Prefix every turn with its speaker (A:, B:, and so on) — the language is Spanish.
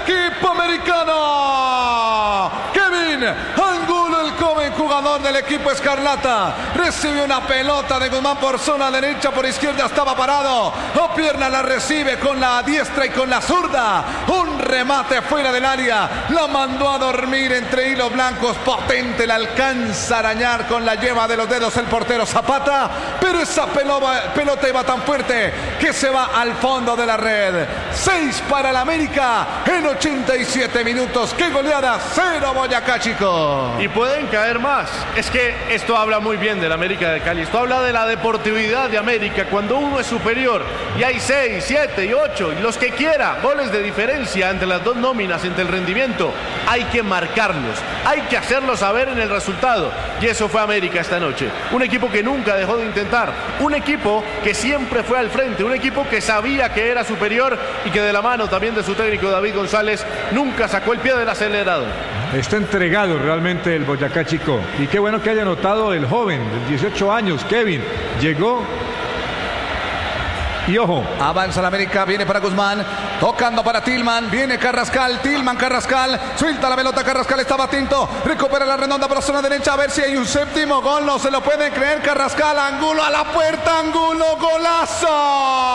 A: equipo americano. Kevin Angulo, el joven jugador del equipo escarlata, recibe una pelota de Guzmán por zona derecha, por izquierda estaba parado. A pierna la recibe con la diestra y con la zurda. Un remate fuera del área. La mandó a dormir entre hilos blancos. Potente, la alcanza a arañar con la yema de los dedos el portero Zapata. Pero esa pelota iba tan fuerte que se va al fondo de la red. 6 para el América en 87 minutos. ¡Qué goleada! 0 Boyacá Chico.
B: Y pueden caer más. Es que esto habla muy bien del América de Cali. Esto habla de la deportividad de América. Cuando uno es superior y hay 6, 7 y 8 y los que quiera goles de diferencia entre las dos nóminas, entre el rendimiento, hay que marcarlos, hay que hacerlo saber en el resultado. Y eso fue América esta noche. Un equipo que nunca dejó de intentar, un equipo que siempre fue al frente, un equipo que sabía que era superior y que de la mano también de su técnico David González nunca sacó el pie del acelerador.
C: Está entregado realmente el Boyacá Chico. Y qué bueno que haya notado el joven de 18 años, Kevin. Llegó. Y ojo.
A: Avanza la América, viene para Guzmán, tocando para Tillman, viene Carrascal, Tillman, Carrascal, suelta la pelota, Carrascal estaba atento, recupera la redonda por la zona derecha, a ver si hay un séptimo gol, no se lo pueden creer, Carrascal, Angulo a la puerta, Angulo, golazo.